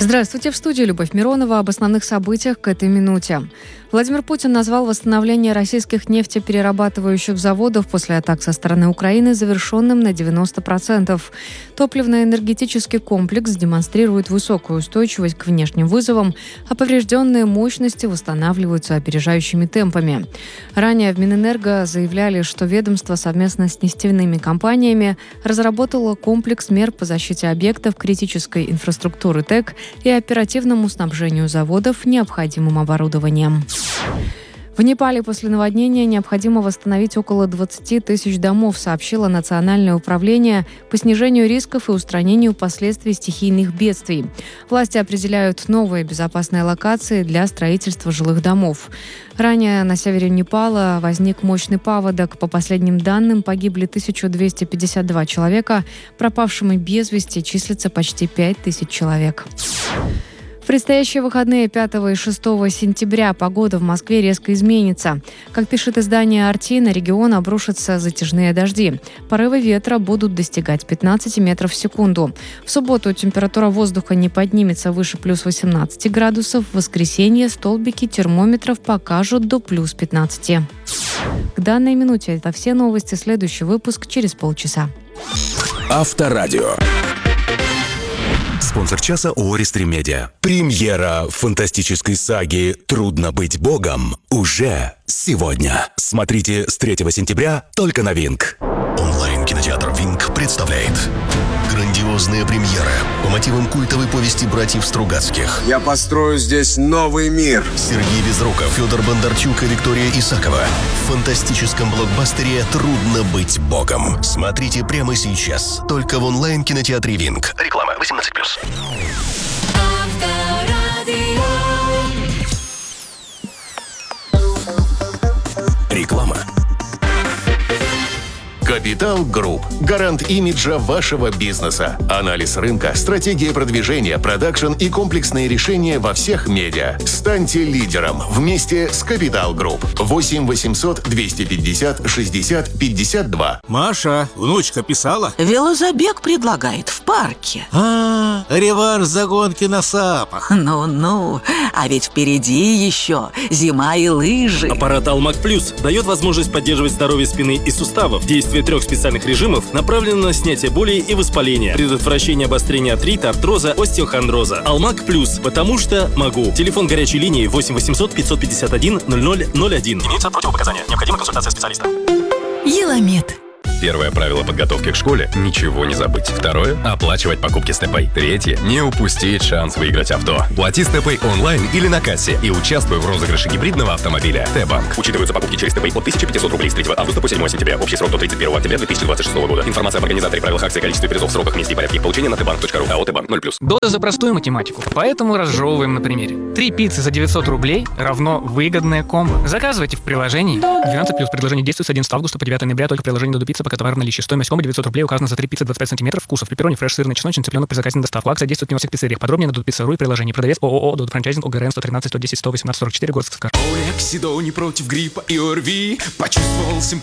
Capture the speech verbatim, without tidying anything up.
Здравствуйте, в студии Любовь Миронова. Об основных событиях к этой минуте. Владимир Путин назвал восстановление российских нефтеперерабатывающих заводов после атак со стороны Украины завершенным на девяносто процентов. Топливно-энергетический комплекс демонстрирует высокую устойчивость к внешним вызовам, а поврежденные мощности восстанавливаются опережающими темпами. Ранее в Минэнерго заявляли, что ведомство совместно с нефтяными компаниями разработало комплекс мер по защите объектов критической инфраструктуры ТЭК и оперативному снабжению заводов необходимым оборудованием. В Непале после наводнения необходимо восстановить около двадцать тысяч домов, сообщило Национальное управление по снижению рисков и устранению последствий стихийных бедствий. Власти определяют новые безопасные локации для строительства жилых домов. Ранее на севере Непала возник мощный паводок. По последним данным, погибли тысяча двести пятьдесят два человека. Пропавшими без вести числится почти пять тысяч человек. В предстоящие выходные пятого и шестого сентября погода в Москве резко изменится. Как пишет издание «Арти», на регион обрушатся затяжные дожди. Порывы ветра будут достигать пятнадцать метров в секунду. В субботу температура воздуха не поднимется выше плюс восемнадцать градусов. В воскресенье столбики термометров покажут до плюс пятнадцать. К данной минуте это все новости. Следующий выпуск через полчаса. Авторадио. Спонсор часа ООО «Рестрим Медиа». Премьера фантастической саги «Трудно быть богом» уже сегодня. Смотрите с третьего сентября только на Винк. Онлайн-кинотеатр Винк представляет грандиозные премьеры по мотивам культовой повести братьев Стругацких. Я построю здесь новый мир. Сергей Безруков, Федор Бондарчук и Виктория Исакова. В фантастическом блокбастере «Трудно быть богом». Смотрите прямо сейчас. Только в онлайн-кинотеатре Винк. Реклама восемнадцать плюс. Реклама. Капитал Групп. Гарант имиджа вашего бизнеса. Анализ рынка, стратегия продвижения, продакшн и комплексные решения во всех медиа. Станьте лидером вместе с Капитал Групп. восемь восемьсот двести пятьдесят шестьдесят пятьдесят два. Маша, внучка писала? Велозабег предлагает в парке. А, реванш за гонки на сапах. Ну-ну, а ведь впереди еще зима и лыжи. Аппарат Алмак Плюс дает возможность поддерживать здоровье спины и суставов. Действие трех специальных режимов направлено на снятие боли и воспаления, предотвращение обострения артрита, артроза, остеохондроза. Алмак Плюс, потому что могу. Телефон горячей линии восемь восемьсот пятьсот пятьдесят один ноль ноль ноль один. Имеются противопоказания. Необходима консультация специалиста. Еламед. Первое правило подготовки к школе – ничего не забыть. Второе – оплачивать покупки с ТЭПэй. Третье – не упустить шанс выиграть авто. Плати с ТЭПэй онлайн или на кассе и участвуй в розыгрыше гибридного автомобиля. Т-банк. Учитываются покупки через ТЭПэй от тысяча пятьсот рублей с третьего августа по седьмого сентября. Общий срок до тридцать первого октября две тысячи двадцать шестого года. Информация об организаторе, правилах акции, количестве призов, сроках, месте и порядке их получения на тбанк точка ру. АО «Т-банк» ноль плюс. Доза за простую математику, поэтому разжевываем на примере. Три пиццы за девятьсот рублей равно выгодное комбо. Заказывайте в приложении. двенадцать плюс. Предложение действует с одиннадцатого августа по девятого ноября только в приложении Додо Пицца, пока товар в наличии. Стоимость комбо девятьсот рублей указано за три пиццы двадцать пять сантиметров вкусов. Пепперони, фреш, сырный, чесночный, цыпленок при заказе на доставку. Акция действует не во всех пиццериях. Подробнее на Додо Пицца точка ру и приложении. Продавец ООО Додо Франчайзинг ОГРН сто тринадцать сто десять сто восемнадцать сорок четыре, город Сыктывкар. Олексидони против гриппа и ОРВИ. Почувствовал симптомы